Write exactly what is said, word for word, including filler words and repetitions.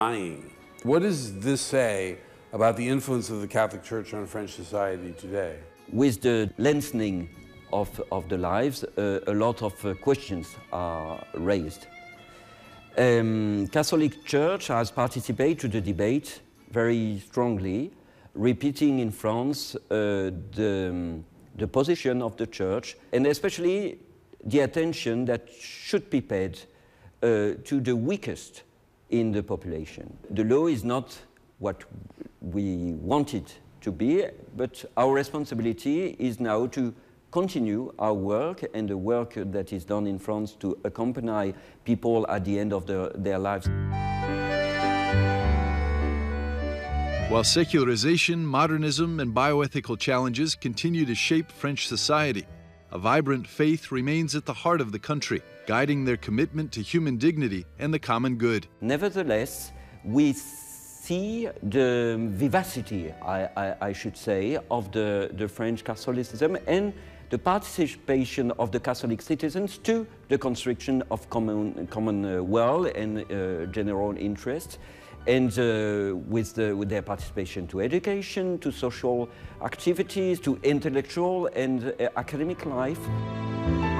dying. What does this say about the influence of the Catholic Church on French society today? With the lengthening of, of the lives, uh, a lot of uh, questions are raised. Um, Catholic Church has participated to the debate very strongly, repeating in France uh, the, um, the position of the Church, and especially the attention that should be paid uh, to the weakest in the population. The law is not what we want it to be, but our responsibility is now to continue our work and the work that is done in France to accompany people at the end of the, their lives. While secularization, modernism, and bioethical challenges continue to shape French society, a vibrant faith remains at the heart of the country, guiding their commitment to human dignity and the common good. Nevertheless, we see the vivacity, I, I, I should say, of the, the French Catholicism and the participation of the Catholic citizens to the construction of common, common uh, world and uh, general interest, and uh, with, the, with their participation to education, to social activities, to intellectual and uh, academic life.